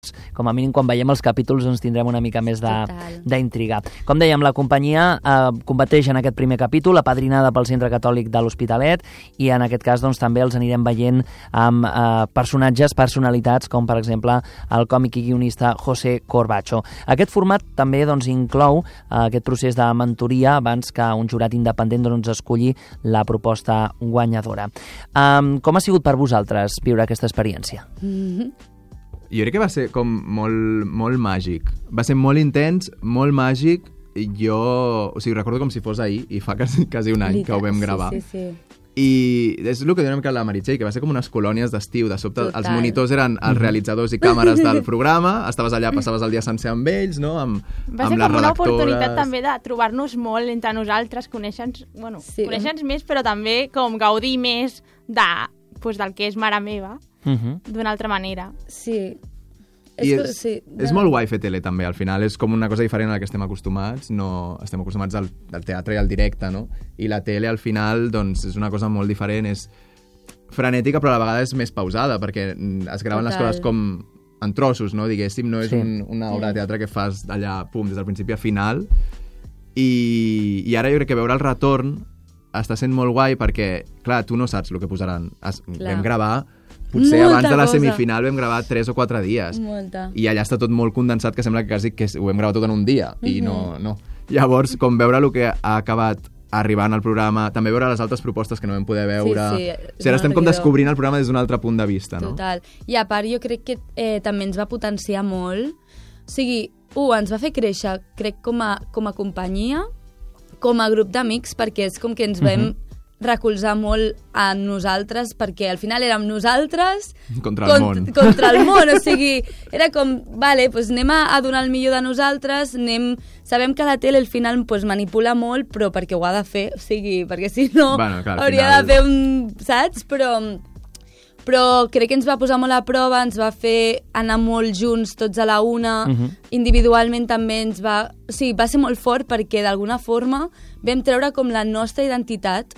com a mínim quan veiem els capítols doncs tindrem una mica més d'intriga. Com dèiem, la companyia combateix en aquest primer capítol, apadrinada pel Centre Catòlic de l'Hospitalet, i en aquest cas doncs, també els anirem veient amb personatges, personalitats, com per exemple el còmic i guionista José Corbacho. Aquest format també doncs, inclou aquest procés de mentoria abans que un jurat independent doncs, escolli la proposta guanyadora. Com ha sigut per vosaltres viure aquesta experiència? Jo crec que va ser com molt màgic. Va ser molt intens, molt màgic. Jo, recordo com si fos ahir, i fa quasi un any que ho vam gravar. Sí. I és el que diu una mica la Meritxell, que va ser com unes colònies d'estiu. De sobte, els monitors eren els realitzadors i càmeres del programa, estaves allà, passaves el dia sencer amb ells, no? Amb va ser les com una redactores. oportunitat també de trobar-nos molt entre nosaltres, conèixer-nos més, però també com gaudir més del que és mare meva, d'una altra manera. Sí. És molt guai fer tele, també. Al final és com una cosa diferent a la que estem acostumats. No estem acostumats al teatre i al directe, no? I la tele, al final, doncs, és una cosa molt diferent. És frenètica, però a la vegada és més pausada, perquè es graven les coses com en trossos, no? Diguéssim, no és una obra de teatre que fas allà, des del principi a final. I ara jo crec que veure el retorn està sent molt guai perquè, clar, tu no saps el que posaran. Vam gravar... Potser abans de la semifinal vam gravar 3 o 4 dies. I allà està tot molt condensat, que sembla que quasi que ho hem gravat tot en un dia. I no. Llavors, com veure el que ha acabat arribant al programa, també veure les altres propostes que no vam poder veure... Ara estem com descobrint el programa des d'un altre punt de vista, no? Total. I a part, jo crec que també ens va potenciar molt. O sigui, ens va fer créixer, crec, com a companyia, com a grup d'amics, perquè és com que ens vam recolzar molt a nosaltres, perquè al final érem nosaltres contra el món. O sigui, era com, doncs anem a donar el millor de nosaltres, sabem que la tele al final manipula molt, però perquè ho ha de fer, o sigui, perquè si no hauria de fer saps? Però crec que ens va posar molt a prova, ens va fer anar molt junts, tots a la una, individualment també va ser molt fort perquè d'alguna forma vam treure com la nostra identitat,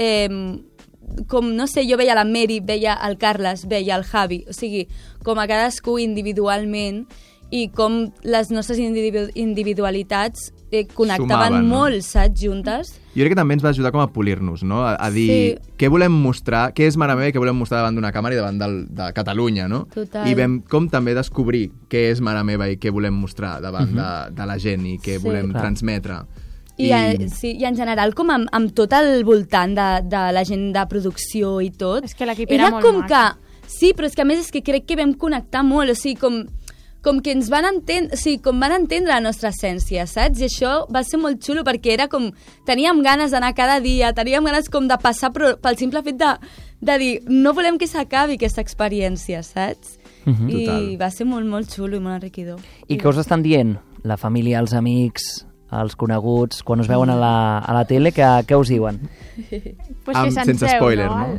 com, no sé, jo veia la Mary, veia el Carles, veia el Javi, o sigui, com a cadascú individualment, i com les nostres individualitats connectaven molt, saps, juntes. Jo crec que també ens va ajudar com a polir-nos, no? A dir què volem mostrar, què és Mare Meva i què volem mostrar davant d'una càmera i davant de Catalunya, no? Total. I vam com també descobrir què és Mare Meva i què volem mostrar davant de la gent i què volem transmetre. I en general, com amb tot el voltant de la gent de producció i tot... És que l'equip era molt maco. Sí, però és que a més és que crec que vam connectar molt, o sigui, com que ens van entendre, o sigui, com van entendre la nostra essència, saps? I això va ser molt xulo perquè era com... Teníem ganes d'anar cada dia, teníem ganes com de passar pel simple fet de dir no volem que s'acabi aquesta experiència, saps? I va ser molt, molt xulo i molt enriquidor. I què us estan dient? La família, els amics... els coneguts, quan us veuen a la tele, què us diuen? Sense spoiler, no?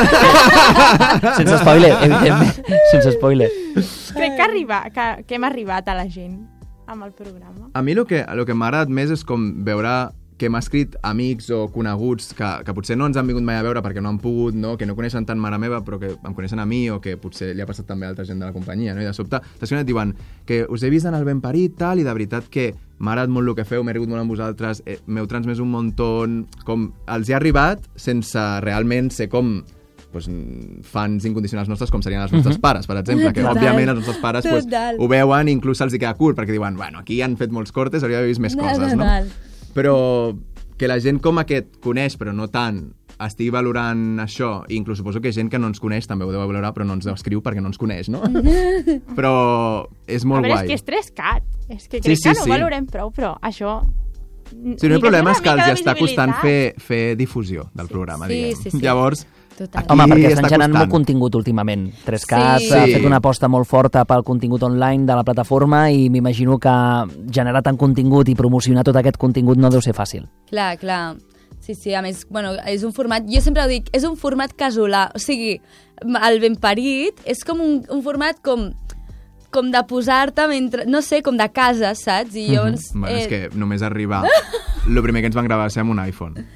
Sense spoiler, evidentment. Sense spoiler. Crec que hem arribat a la gent amb el programa. A mi el que m'ha agradat més és com veure que m'ha escrit amics o coneguts que potser no ens han vingut mai a veure perquè no han pogut, no? Que no coneixen tant Mare Meva, però que em coneixen a mi o que potser li ha passat també a altra gent de la companyia, no? I de sobte t'escriuen i et diuen que us he vist en el Ben Parit, tal, i de veritat que m'ha agradat molt el que feu, m'he rigut molt amb vosaltres, m'heu transmès un muntó, com els hi ha arribat sense realment ser com fans incondicionals nostres com serien els nostres pares, per exemple, que òbviament els nostres pares ho veuen i inclús se'ls queda curt perquè diuen, bueno, aquí han fet molts cortes, hauria d'haver vist més coses, no? Però que la gent com aquest coneix, però no tant, estigui valorant això, i inclús suposo que gent que no ens coneix també ho deu valorar, però no ens deu escriu perquè no ens coneix, no? Però és molt guai. A veure, és que és 3CAT, és que crec que no ho valorem prou, però això... Sí, el problema és que els està costant fer difusió del programa, diguem. Llavors... Total. Home, perquè estan generant molt contingut últimament. 3CAT ha fet una aposta molt forta pel contingut online de la plataforma i m'imagino que generar tant contingut i promocionar tot aquest contingut no deu ser fàcil. Clar. Sí, a més, és un format, jo sempre ho dic, és un format casolà, o sigui, el Ben Parit és com un format com de posar-te mentre, no sé, com de casa, saps? I llavors... És que només arribar, el primer que ens van gravar va ser amb un iPhone.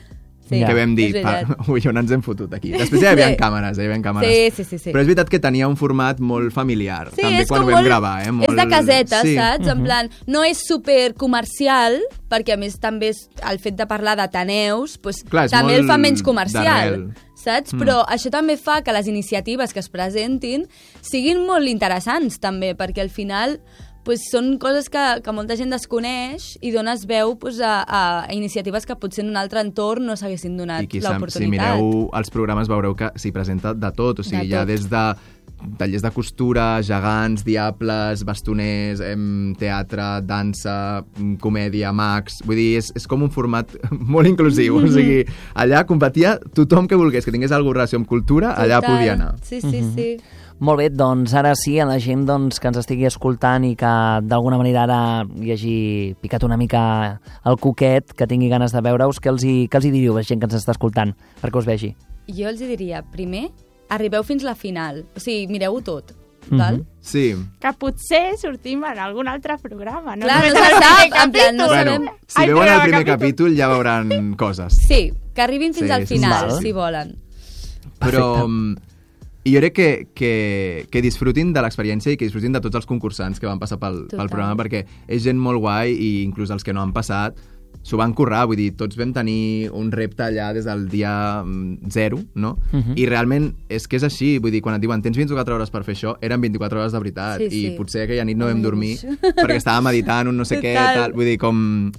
que vam dir, ui, on ens hem fotut aquí. Després ja hi havia càmeres, Sí. Però és veritat que tenia un format molt familiar, també quan ho vam gravar. És de caseta, saps? En plan, no és super comercial, perquè a més també el fet de parlar d'Ateneus també el fa menys comercial, saps? Però això també fa que les iniciatives que es presentin siguin molt interessants també, perquè al final són coses que molta gent desconeix i dones veu a iniciatives que potser en un altre entorn no s'haguessin donat l'oportunitat. Si mireu els programes veureu que s'hi presenta de tot, o sigui, hi ha des de tallers de costura, gegants, diables, bastoners, teatre, dansa, comèdia, mags... Vull dir, és com un format molt inclusiu. O sigui, allà competia tothom que volgués, que tingués alguna relació amb cultura, allà podia anar. Sí. Molt bé, doncs ara sí, a la gent que ens estigui escoltant i que d'alguna manera ara hi hagi picat una mica el coquet, que tingui ganes de veure-us, què els hi diríeu a la gent que ens està escoltant perquè us vegi? Jo els diria, primer, arribeu fins la final, o sigui, mireu-ho tot. Val? Sí. Que potser sortim en algun altre programa. No? Clar, no se sap, en plan, no sabem... Si veuen el primer capítol ja veuran coses. Sí, que arribin fins al final, si volen. Però i jo crec que disfrutin de l'experiència i que disfrutin de tots els concursants que van passar pel programa, perquè és gent molt guai i inclús els que no han passat s'ho van currar, vull dir, tots vam tenir un repte allà des del dia 0, no? I realment és que és així, vull dir, quan et diuen tens 24 hores per fer això, eren 24 hores de veritat, i potser aquella nit no vam dormir perquè estàvem meditant un no sé què, tal, vull dir, com...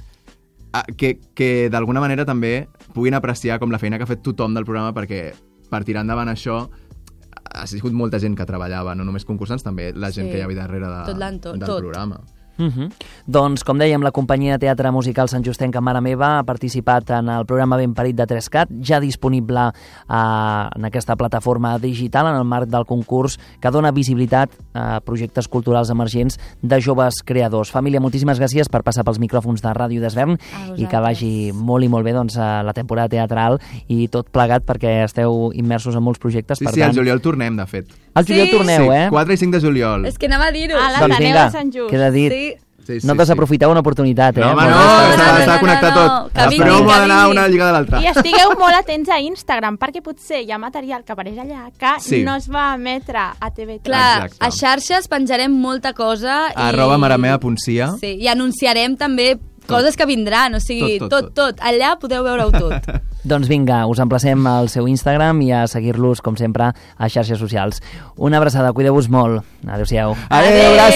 que d'alguna manera també puguin apreciar com la feina que ha fet tothom del programa, perquè per tirar endavant això ha sigut molta gent que treballava, no només concursants, també la gent que hi havia darrere del programa. Doncs, com dèiem, la companyia de teatre musical Sant Justenca Mare Meva ha participat en el programa Ben Parit de 3CAT, ja disponible en aquesta plataforma digital en el marc del concurs que dona visibilitat a projectes culturals emergents de joves creadors. Família, moltíssimes gràcies per passar pels micròfons de Ràdio Desvern i que vagi molt i molt bé la temporada teatral i tot plegat, perquè esteu immersos en molts projectes. Sí, al juliol tornem, de fet. Al juliol torneu, eh? 4 i 5 de juliol. És que anava a dir-ho. A l'Ateneu de Sant Just. Queda dit. No desaprofiteu una oportunitat, eh? No, està connectat tot. Espereu d'anar una lligada a l'altra. I estigueu molt atents a Instagram, perquè potser hi ha material que apareix allà que no es va emetre a TV3. Clar, a xarxes penjarem molta cosa. @maramea.cia. Sí, i anunciarem també coses que vindran, o sigui, tot. Allà podeu veure-ho tot. Doncs vinga, us emplacem al seu Instagram i a seguir-los, com sempre, a xarxes socials. Una abraçada, cuideu-vos molt. Adéu-siau. Adéu, gràcies.